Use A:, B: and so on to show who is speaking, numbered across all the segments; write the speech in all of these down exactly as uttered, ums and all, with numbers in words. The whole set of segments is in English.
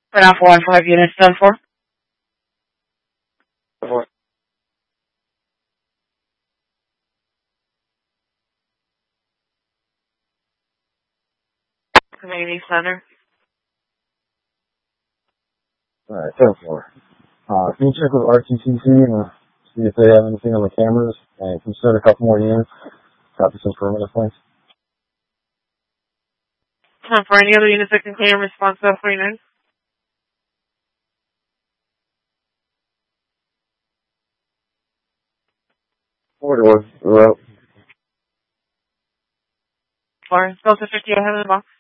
A: For now, four one five units done for.
B: Four.
A: Community Center.
B: Alright, ten four. Uh, can you check with R T C C and uh, see if they have anything on the cameras? And can you send a couple more units? Copy some perimeter points.
A: Time for any other units that can claim response to forty-nine.
B: forty-one. We're out.
A: Four. Delta fifty ahead of the box.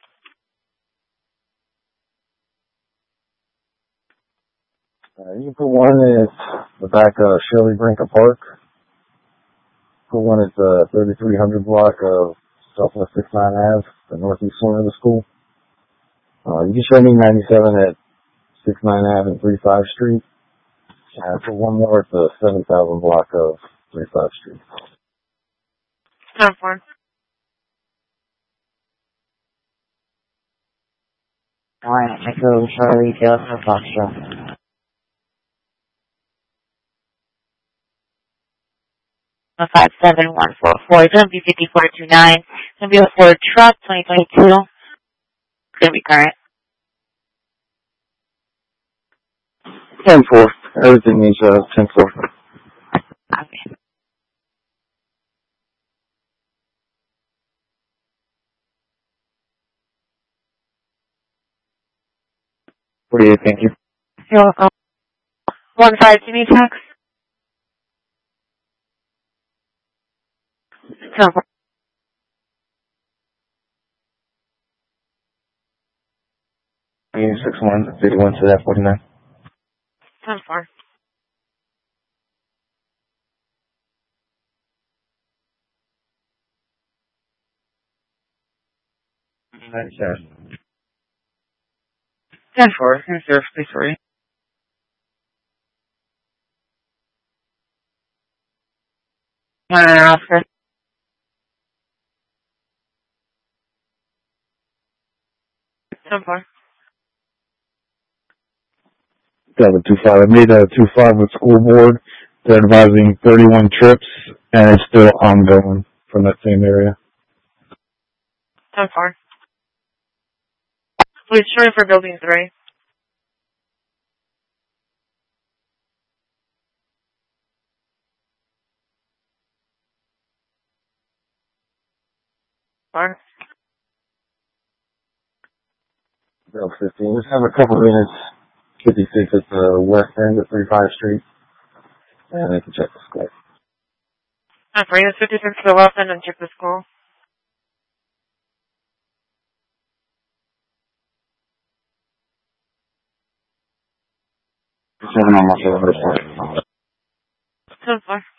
B: Uh, you can put one at the back of Shirley Brinker Park. Put one at the thirty-three hundred block of Southwest sixty-nine Avenue, the northeast corner of the school. Uh, you can show me ninety-seven at sixty-nine Avenue and thirty-five Street. Uh, put one more at the seven thousand block of thirty-five Street.
A: Time for.
C: Alright, Echo Charlie Delta Foxtrot. five seven one four four. It's going to be fifty-four two nine. It's going to be a Ford truck, twenty twenty-two. It's going to be current.
B: ten four. Everything is uh, ten four.
C: Okay.
B: forty-eight, thank you.
A: You're welcome. One five, do you need tax? Time for.
B: six one, fifty-one to that forty-nine.
A: Time for.
B: ninety-seven.
A: Ten four. Here's your fifty-three. One and Oscar. Ten four.
B: Seven two five. I made a two five with school board. They're advising thirty-one trips, and it's still ongoing from that same area.
A: Ten four. Please try for building three. Four.
B: Bill fifteen. Just have a couple minutes. fifty-six at the west end of thirty-five Street. And I can check the school.
A: Time for. Units fifty-six to the west end and check the school.
B: Seven on my phone.
A: Ten four.